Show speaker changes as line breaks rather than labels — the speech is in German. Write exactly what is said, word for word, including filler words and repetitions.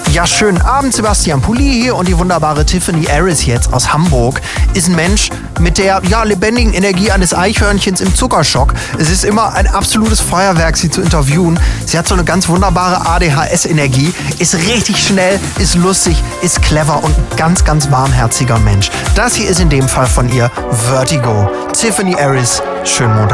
Ja, schönen Abend, Sebastian Pulli hier und die wunderbare Tiffany Aris jetzt aus Hamburg ist ein Mensch mit der ja, lebendigen Energie eines Eichhörnchens im Zuckerschock. Es ist immer ein absolutes Feuerwerk, sie zu interviewen. Sie hat so eine ganz wunderbare A D H S-Energie, ist richtig schnell, ist lustig, ist clever und ein ganz, ganz warmherziger Mensch. Das hier ist in dem Fall von ihr Vertigo. Tiffany Aris, schönen Montag.